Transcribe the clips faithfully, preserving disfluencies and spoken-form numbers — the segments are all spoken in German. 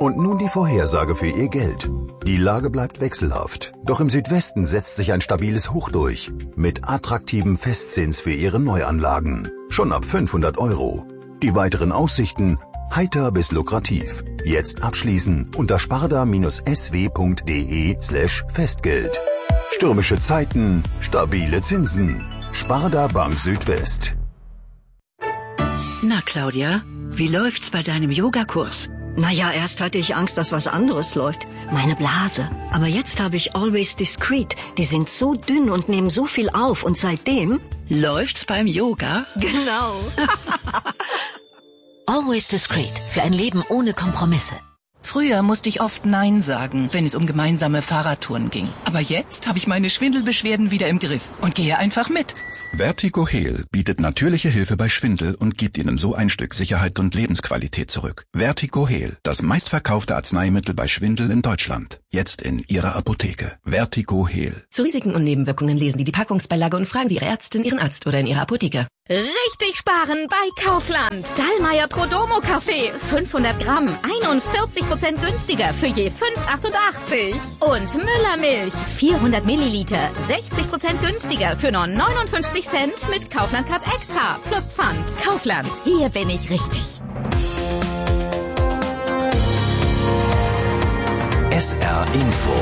Und nun die Vorhersage für Ihr Geld. Die Lage bleibt wechselhaft. Doch im Südwesten setzt sich ein stabiles Hoch durch. Mit attraktivem Festzins für Ihre Neuanlagen. Schon ab fünfhundert Euro. Die weiteren Aussichten heiter bis lukrativ. Jetzt abschließen unter sparda-sw.de slash Festgeld. Stürmische Zeiten, stabile Zinsen. Sparda Bank Südwest. Na, Claudia, wie läuft's bei deinem Yogakurs? Naja, erst hatte ich Angst, dass was anderes läuft. Meine Blase. Aber jetzt habe ich Always Discreet. Die sind so dünn und nehmen so viel auf. Und seitdem... Läuft's beim Yoga? Genau. Always Discreet. Für ein Leben ohne Kompromisse. Früher musste ich oft Nein sagen, wenn es um gemeinsame Fahrradtouren ging. Aber jetzt habe ich meine Schwindelbeschwerden wieder im Griff und gehe einfach mit. Vertigo Heal bietet natürliche Hilfe bei Schwindel und gibt Ihnen so ein Stück Sicherheit und Lebensqualität zurück. Vertigo Heal, das meistverkaufte Arzneimittel bei Schwindel in Deutschland. Jetzt in Ihrer Apotheke. Vertigo Heal. Zu Risiken und Nebenwirkungen lesen Sie die Packungsbeilage und fragen Sie Ihre Ärztin, Ihren Arzt oder in Ihrer Apotheke. Richtig sparen bei Kaufland. Dallmayr Prodomo Kaffee. fünfhundert Gramm. einundvierzig Prozent günstiger für je fünf achtundachtzig. Und Müllermilch. vierhundert Milliliter. sechzig Prozent günstiger für nur neunundfünfzig Cent mit Kaufland Card Extra. Plus Pfand. Kaufland. Hier bin ich richtig. S R Info.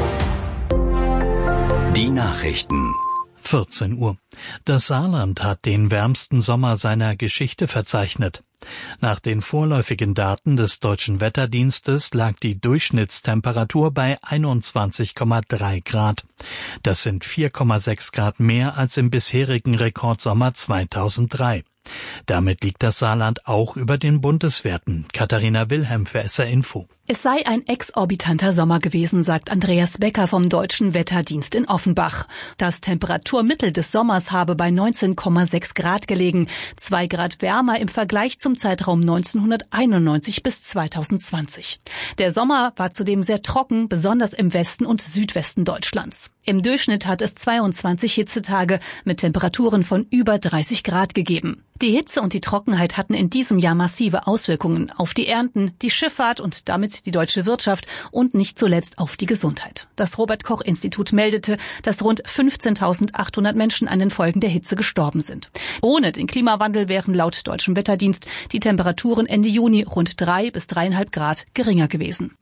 Die Nachrichten. vierzehn Uhr. Das Saarland hat den wärmsten Sommer seiner Geschichte verzeichnet. Nach den vorläufigen Daten des Deutschen Wetterdienstes lag die Durchschnittstemperatur bei einundzwanzig Komma drei Grad. Das sind vier Komma sechs Grad mehr als im bisherigen Rekordsommer zweitausenddrei. Damit liegt das Saarland auch über den Bundeswerten. Katharina Wilhelm für S R Info. Es sei ein exorbitanter Sommer gewesen, sagt Andreas Becker vom Deutschen Wetterdienst in Offenbach. Das Temperaturmittel des Sommers habe bei neunzehn Komma sechs Grad gelegen, zwei Grad wärmer im Vergleich zum Zeitraum neunzehnhunderteinundneunzig bis zweitausendzwanzig. Der Sommer war zudem sehr trocken, besonders im Westen und Südwesten Deutschlands. Im Durchschnitt hat es zweiundzwanzig Hitzetage mit Temperaturen von über dreißig Grad gegeben. Die Hitze und die Trockenheit hatten in diesem Jahr massive Auswirkungen auf die Ernten, die Schifffahrt und damit die deutsche Wirtschaft und nicht zuletzt auf die Gesundheit. Das Robert-Koch-Institut meldete, dass rund fünfzehntausendachthundert Menschen an den Folgen der Hitze gestorben sind. Ohne den Klimawandel wären laut Deutschem Wetterdienst die Temperaturen Ende Juni rund drei bis dreieinhalb Grad geringer gewesen.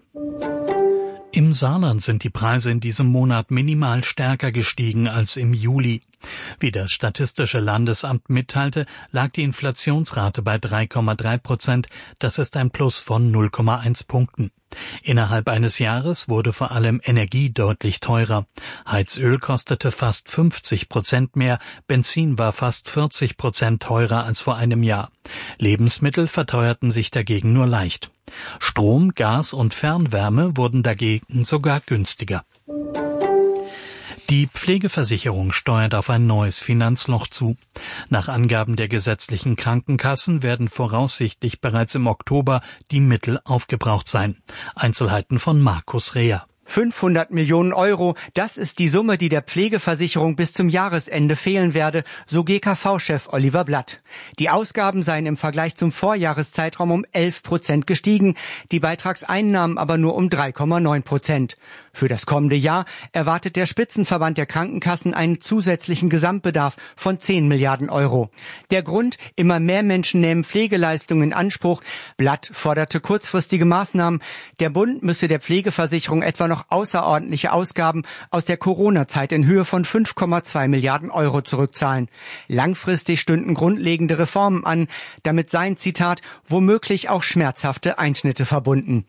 Im Saarland sind die Preise in diesem Monat minimal stärker gestiegen als im Juli. Wie das Statistische Landesamt mitteilte, lag die Inflationsrate bei drei Komma drei Prozent. Das ist ein Plus von null Komma eins Punkten. Innerhalb eines Jahres wurde vor allem Energie deutlich teurer. Heizöl kostete fast fünfzig Prozent mehr, Benzin war fast vierzig Prozent teurer als vor einem Jahr. Lebensmittel verteuerten sich dagegen nur leicht. Strom, Gas und Fernwärme wurden dagegen sogar günstiger. Die Pflegeversicherung steuert auf ein neues Finanzloch zu. Nach Angaben der gesetzlichen Krankenkassen werden voraussichtlich bereits im Oktober die Mittel aufgebraucht sein. Einzelheiten von Markus Reher. fünfhundert Millionen Euro, das ist die Summe, die der Pflegeversicherung bis zum Jahresende fehlen werde, so G K V-Chef Oliver Blatt. Die Ausgaben seien im Vergleich zum Vorjahreszeitraum um elf Prozent gestiegen, die Beitragseinnahmen aber nur um drei Komma neun Prozent. Für das kommende Jahr erwartet der Spitzenverband der Krankenkassen einen zusätzlichen Gesamtbedarf von zehn Milliarden Euro. Der Grund, immer mehr Menschen nehmen Pflegeleistungen in Anspruch. Blatt forderte kurzfristige Maßnahmen. Der Bund müsse der Pflegeversicherung etwa noch außerordentliche Ausgaben aus der Corona-Zeit in Höhe von fünf Komma zwei Milliarden Euro zurückzahlen. Langfristig stünden grundlegende Reformen an. Damit seien, Zitat, womöglich auch schmerzhafte Einschnitte verbunden.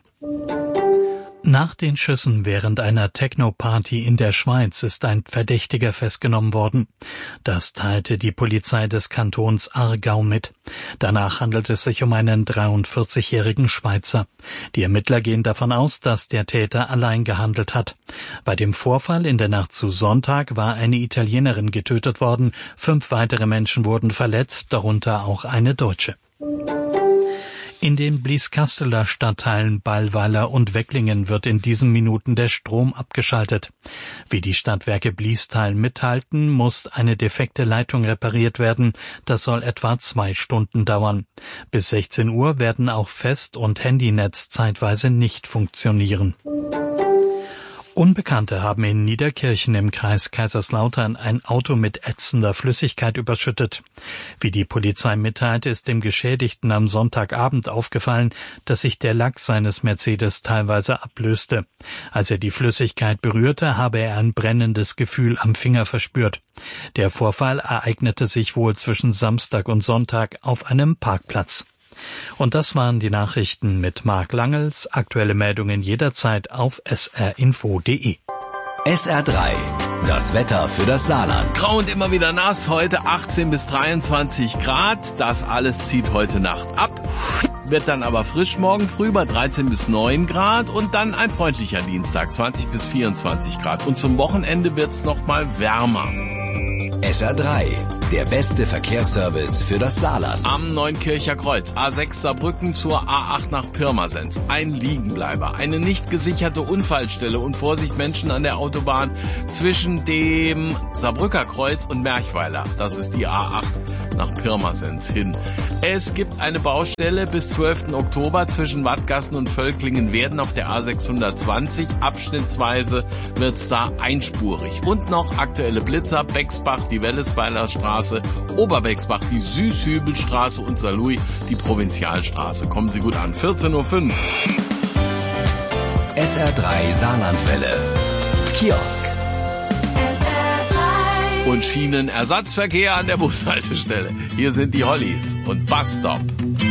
Nach den Schüssen während einer Techno-Party in der Schweiz ist ein Verdächtiger festgenommen worden. Das teilte die Polizei des Kantons Aargau mit. Danach handelt es sich um einen dreiundvierzigjährigen Schweizer. Die Ermittler gehen davon aus, dass der Täter allein gehandelt hat. Bei dem Vorfall in der Nacht zu Sonntag war eine Italienerin getötet worden. Fünf weitere Menschen wurden verletzt, darunter auch eine Deutsche. In den Blieskasseler Stadtteilen Ballweiler und Wecklingen wird in diesen Minuten der Strom abgeschaltet. Wie die Stadtwerke Bliestal mitteilten, muss eine defekte Leitung repariert werden. Das soll etwa zwei Stunden dauern. Bis sechzehn Uhr werden auch Fest- und Handynetz zeitweise nicht funktionieren. Unbekannte haben in Niederkirchen im Kreis Kaiserslautern ein Auto mit ätzender Flüssigkeit überschüttet. Wie die Polizei mitteilt, ist dem Geschädigten am Sonntagabend aufgefallen, dass sich der Lack seines Mercedes teilweise ablöste. Als er die Flüssigkeit berührte, habe er ein brennendes Gefühl am Finger verspürt. Der Vorfall ereignete sich wohl zwischen Samstag und Sonntag auf einem Parkplatz. Und das waren die Nachrichten mit Marc Langels. Aktuelle Meldungen jederzeit auf s r info punkt d e. S R drei, das Wetter für das Saarland. Grau und immer wieder nass, heute achtzehn bis dreiundzwanzig Grad. Das alles zieht heute Nacht ab. Wird dann aber frisch morgen früh bei dreizehn bis neun Grad und dann ein freundlicher Dienstag, zwanzig bis vierundzwanzig Grad. Und zum Wochenende wird's noch mal wärmer. S R drei, der beste Verkehrsservice für das Saarland. Am Neunkircher Kreuz, A sechs Saarbrücken zur A acht nach Pirmasens. Ein Liegenbleiber, eine nicht gesicherte Unfallstelle und Vorsicht Menschen an der Autobahn zwischen dem Saarbrücker Kreuz und Merchweiler. Das ist die A acht nach Pirmasens hin. Es gibt eine Baustelle bis zwölften Oktober zwischen Wattgassen und Völklingen-Werden auf der A sechshundertzwanzig. Abschnittsweise wird's da einspurig. Und noch aktuelle Blitzer, Bexbach, die Wellesweiler Straße, Oberbexbach, die Süßhübelstraße und Saarlouis, die Provinzialstraße. Kommen Sie gut an. vierzehn Uhr fünf. S R drei Saarlandwelle. Kiosk. Und Schienenersatzverkehr an der Bushaltestelle. Hier sind die Hollies und Busstop.